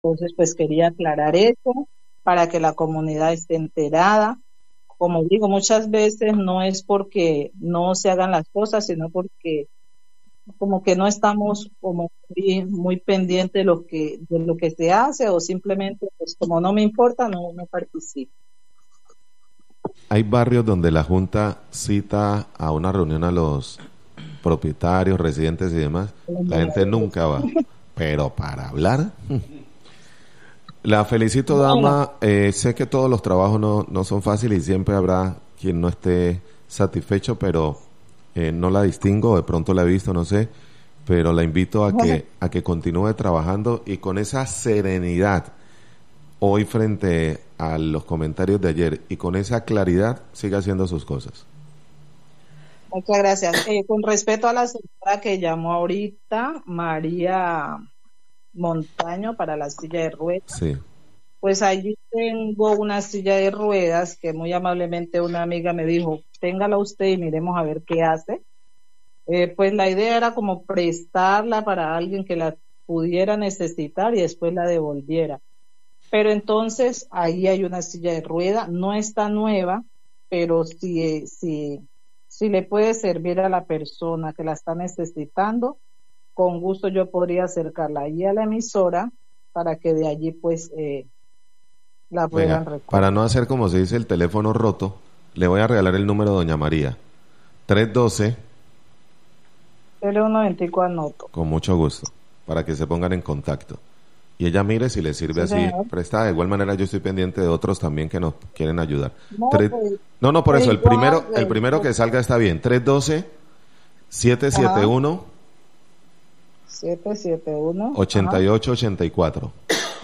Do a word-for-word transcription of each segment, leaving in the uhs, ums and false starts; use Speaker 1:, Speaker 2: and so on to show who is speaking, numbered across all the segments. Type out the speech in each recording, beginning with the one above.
Speaker 1: Entonces, pues quería aclarar eso para que la comunidad esté enterada. Como digo, muchas veces no es porque no se hagan las cosas, sino porque como que no estamos como muy, muy pendientes de lo que de lo que se hace, o simplemente pues como no me importa, no, no participo.
Speaker 2: Hay barrios donde la Junta cita a una reunión a los propietarios, residentes y demás. La gente nunca va, pero para hablar. La felicito, dama. Eh, sé que todos los trabajos no, no son fáciles y siempre habrá quien no esté satisfecho, pero eh, no la distingo, de pronto la he visto, no sé, pero la invito a que a que continúe trabajando y con esa serenidad hoy frente a los comentarios de ayer y con esa claridad siga haciendo sus cosas.
Speaker 1: Muchas gracias. Eh, con respecto a la señora que llamó ahorita, María Montaño, para la silla de ruedas,
Speaker 2: sí.
Speaker 1: Pues allí tengo una silla de ruedas que muy amablemente una amiga me dijo, téngala usted y miremos a ver qué hace. Eh, pues la idea era como prestarla para alguien que la pudiera necesitar y después la devolviera. Pero entonces ahí hay una silla de rueda, no está nueva, pero si, si, si le puede servir a la persona que la está necesitando, con gusto yo podría acercarla allí a la emisora para que de allí pues eh, la puedan recoger.
Speaker 2: Para no hacer como se dice el teléfono roto, le voy a regalar el número de doña María. tres uno dos.
Speaker 1: cero uno veinticuatro anoto.
Speaker 2: Con mucho gusto, para que se pongan en contacto. Y ella mire si le sirve sí, así señor. Prestada. De igual manera yo estoy pendiente de otros también que nos quieren ayudar. No, Tres... pues, no, no, por eso, el igual, primero, el primero pues, que salga está bien. tres uno dos, siete siete uno,
Speaker 1: siete siete uno,
Speaker 2: ocho ocho ocho cuatro.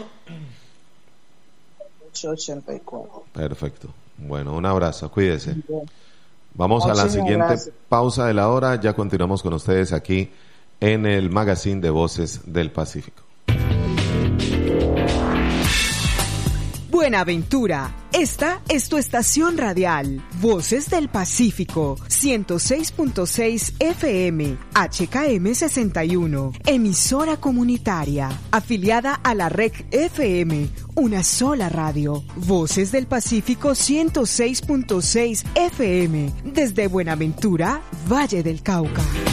Speaker 1: ocho ochenta y cuatro.
Speaker 2: Perfecto. Bueno, un abrazo, cuídese. Bien. Vamos
Speaker 1: Muchísimas
Speaker 2: a la siguiente
Speaker 1: gracias.
Speaker 2: pausa de la hora. Ya continuamos con ustedes aquí en el Magazine de Voces del Pacífico.
Speaker 3: Buenaventura, esta es tu estación radial, Voces del Pacífico, ciento seis punto seis F M, H K M sesenta y uno, emisora comunitaria, afiliada a la R E C F M, una sola radio, Voces del Pacífico ciento seis punto seis F M, desde Buenaventura, Valle del Cauca.